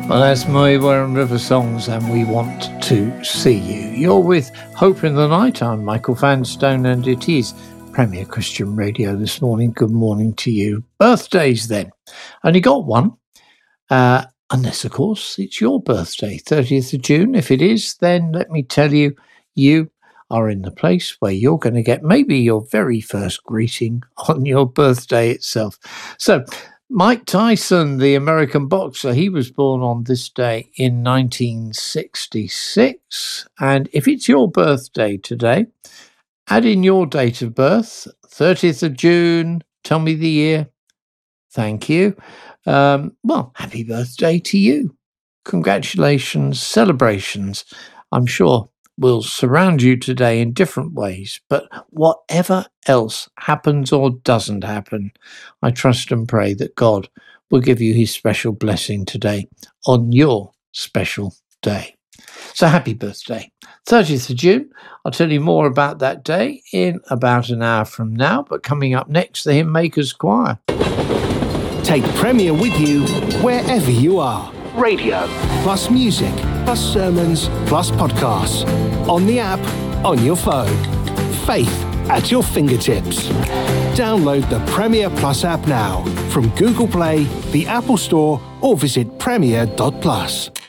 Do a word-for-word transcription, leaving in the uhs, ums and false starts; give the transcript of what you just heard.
Well, that's my Warren River songs, and we want to see you. You're with Hope in the Night. I'm Michael Vanstone, and it is Premier Christian Radio this morning. Good morning to you. Birthdays, then. Only got one, uh, unless, of course, it's your birthday, thirtieth of June. If it is, then let me tell you, you are in the place where you're going to get maybe your very first greeting on your birthday itself. So, Mike Tyson, the American boxer, he was born on this day in nineteen sixty-six. And if it's your birthday today, add in your date of birth, thirtieth of June, tell me the year. Thank you. Um, well, happy birthday to you. Congratulations, celebrations, I'm sure, will surround you today in different ways. But whatever else happens or doesn't happen, I trust and pray that God will give you his special blessing today on your special day. So happy birthday. thirtieth of June. I'll tell you more about that day in about an hour from now. But coming up next, the Hymn Makers Choir. Take Premier with you wherever you are. Radio, plus music, plus sermons, plus podcasts. On the app, on your phone. Faith at your fingertips. Download the Premier Plus app now from Google Play, the Apple Store, or visit premier dot plus.